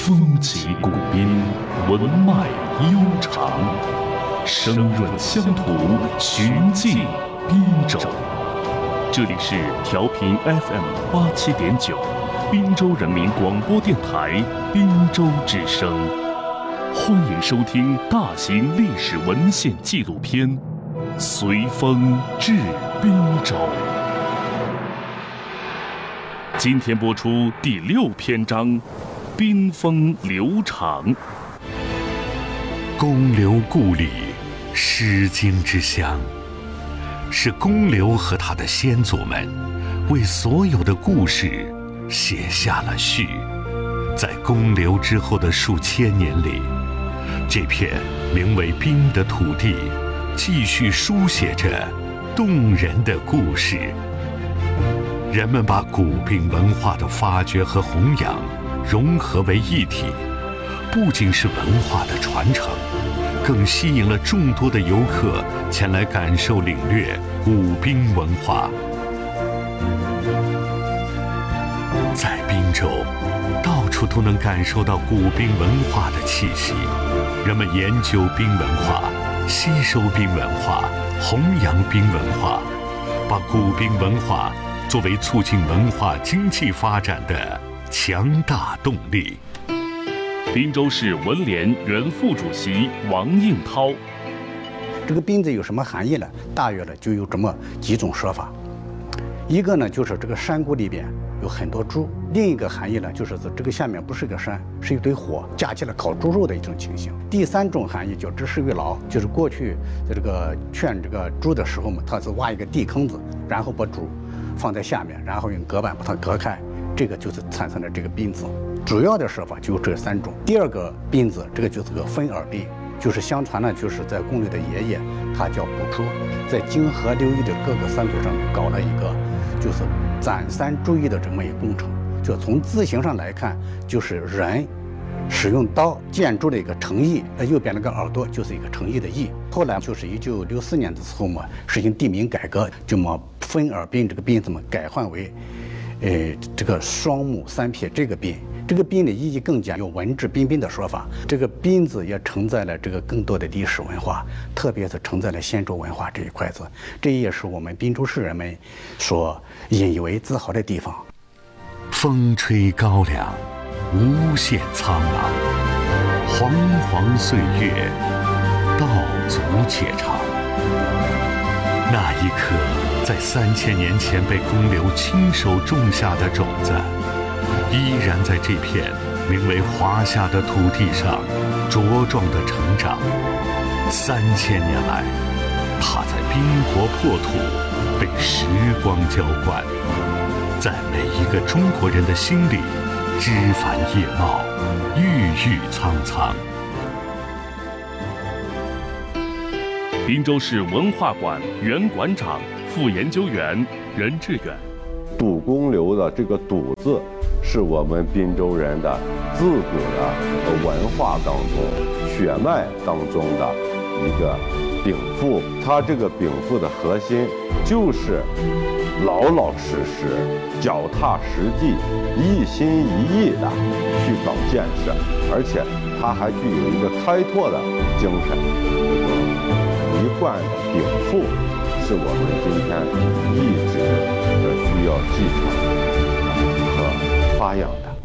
风起古滨，文脉悠长，声润乡土，寻迹滨州。这里是调频 FM87.9，滨州人民广播电台滨州之声。欢迎收听大型历史文献纪录片《随风至滨州》。今天播出第6篇章，滨风流长。 公刘故里，诗经之乡，是公刘和他的先祖们为所有的故事写下了序。在公刘之后的数千年里，这片名为滨的土地继续书写着动人的故事。人们把古滨文化的发掘和弘扬融合为一体，不仅是文化的传承，更吸引了众多的游客前来感受领略古滨文化。在滨州，到处都能感受到古滨文化的气息。人们研究滨文化，吸收滨文化，弘扬滨文化，把古滨文化作为促进文化经济发展的强大动力。 滨州市文联原副主席王应涛： 这个滨字有什么含义呢？大约呢就有这么几种说法。一个呢就是这个山谷里边有很多猪，另一个含义呢就是这个下面不是个山，是一堆火，架起了烤猪肉的一种情形。第三种含义叫执事于牢，就是过去在这个劝这个猪的时候嘛，他是挖一个地坑子，然后把猪放在下面，然后用隔板把它隔开，这个就是产生了这个滨字。主要的说法就这3种。第二个滨字，这个就是个分耳滨，就是相传呢，就是在公刘的爷爷，他叫卜珠，在泾河流域的各个山头上搞了一个就是斩山诸役的这么一个工程。就从字形上来看，就是人使用刀建筑的一个成邑，右边那个耳朵就是一个成邑的邑。后来就是1964年的时候嘛，实行地名改革，就把分耳滨这个滨字嘛改换为这个双目3撇这个滨。这个滨的意义更加有文质彬彬的说法。这个滨字也承载了这个更多的历史文化，特别是承载了先州文化这一块子，这也是我们滨州市人们所引以为自豪的地方。 风吹高粱，无限苍茫，煌煌岁月，道阻且长。那一颗在3000年前被公刘亲手种下的种子，依然在这片名为华夏的土地上茁壮地成长。3000年来，它在冰国破土被时光浇灌，在每一个中国人的心里枝繁叶茂，郁郁苍苍。 滨州市文化馆原馆长、副研究员任志远： 堵公刘的这个堵字，是我们滨州人的自古的文化当中、血脉当中的一个禀赋。它这个禀赋的核心就是老老实实、脚踏实地、一心一意的去搞建设，而且它还具有一个开拓的精神。一贯的禀赋是我们今天一直需要继承和发扬的。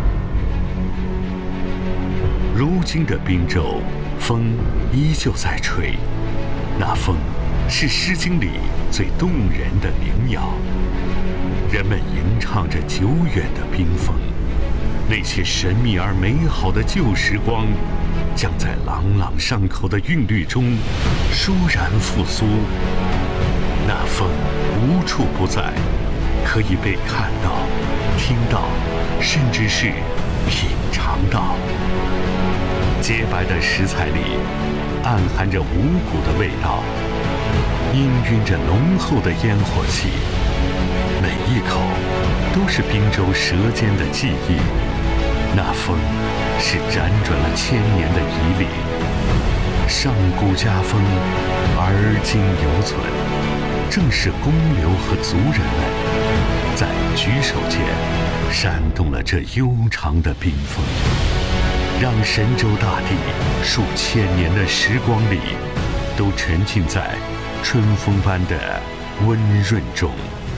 如今的滨州，风依旧在吹，那风是《诗经》里最动人的民谣。人们吟唱着久远的滨风，那些神秘而美好的旧时光，将在朗朗上口的韵律中倏然复苏。那风无处不在，可以被看到、听到，甚至是品尝到。洁白的食材里暗含着五谷的味道，氤氲着浓厚的烟火气，每一口都是滨州舌尖的记忆。那风是辗转了1000年的遗礼，上古家风，而今犹存。正是公刘和族人们在举手间煽动了这悠长的滨风。 让神州大地数千年的时光里，都沉浸在春风般的温润中。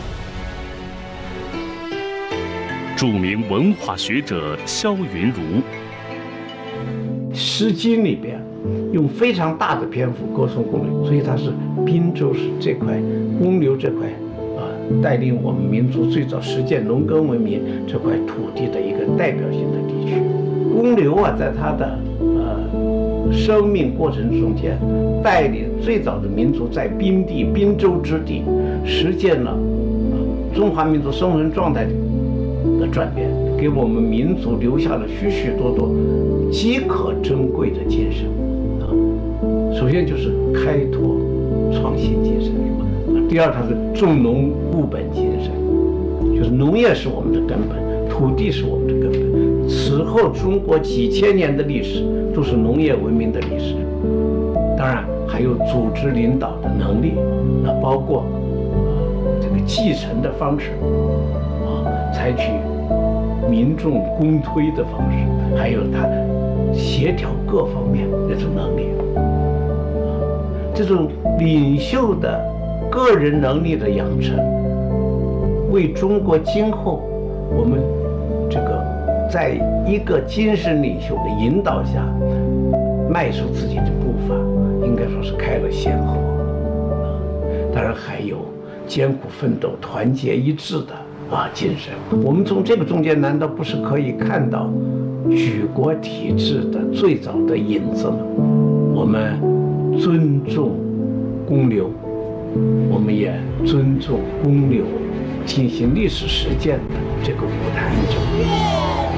著名文化学者萧云儒， 《诗经》里边用非常大的篇幅歌颂公牛，所以它是滨州是这块公牛这块带领我们民族最早实践农耕文明这块土地的一个代表性的地区。公牛在它的生命过程中间，带领最早的民族在滨地滨州之地实践了中华民族生存状态的转变，给我们民族留下了许许多多极可珍贵的精神首先就是开拓创新精神，第二它是重农固本精神，就是农业是我们的根本，土地是我们的根本。此后中国几千年的历史都是农业文明的历史，当然还有组织领导的能力，那包括这个继承的方式采取民众公推的方式，还有它协调各方面那种能力，这种领袖的个人能力的养成，为中国今后我们这个在一个精神领袖的引导下迈出自己的步伐，应该说是开了先河。当然还有艰苦奋斗、团结一致的精神。我们从这个中间难道不是可以看到举国体制的最早的影子吗？我们尊重公牛，我们也尊重公牛进行历史实践的这个舞台者。